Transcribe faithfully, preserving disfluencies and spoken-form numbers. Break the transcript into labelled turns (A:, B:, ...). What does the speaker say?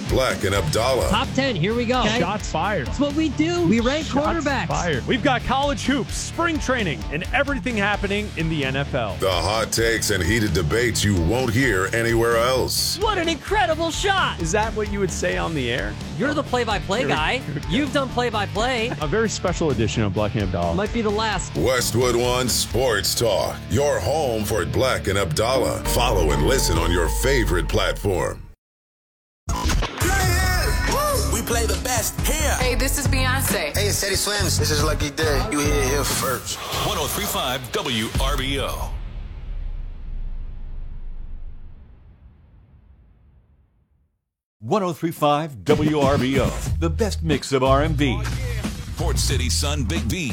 A: Black and Abdallah.
B: Top ten, here we go.
C: Okay. Shots fired.
B: That's what we do. We rank
C: Shots
B: quarterbacks.
C: fired.
D: We've got college hoops, spring training, and everything happening in the N F L.
A: The hot takes and heated debates you won't hear anywhere else.
B: What an incredible shot.
D: Is that what you would say on the air?
B: You're the play-by-play guy. You've done play-by-play.
D: A very special edition of Black and Abdallah.
B: Might be the last.
A: Westwood One Sports Talk, your home for Black and Abdallah. Follow and listen on your favorite platform.
E: We play the best here.
F: Hey, this is Beyonce.
G: Hey, it's Teddy Swims. This is Lucky Day. You hear it here first.
E: one oh three point five W R B O.
H: one oh three point five W R B O, the best mix of R and B.
E: Port City Sun Big B